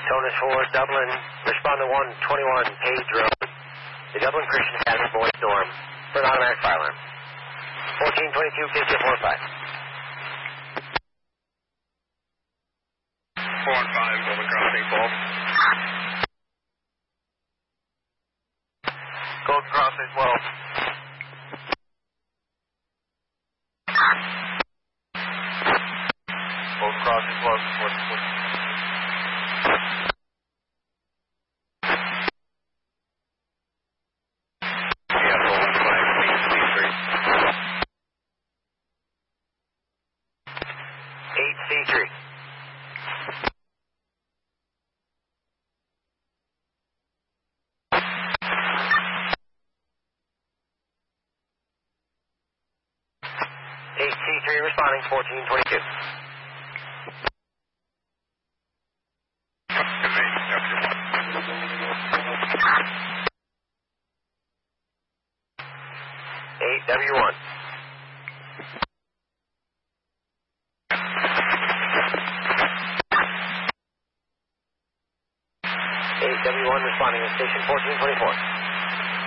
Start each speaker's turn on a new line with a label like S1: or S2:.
S1: Tonus 4, Dublin, respond to 121 Page Road. The Dublin Christian Academy Boy Storm for an automatic fire alarm. 1422, KC 45.
S2: 4 and 5, Golden Crossing, Bolt. Golden Crossing, 12. Golden Crossing, 12, 4.
S1: C3. C3 responding 1422. W1. 8W1 responding to station 1424.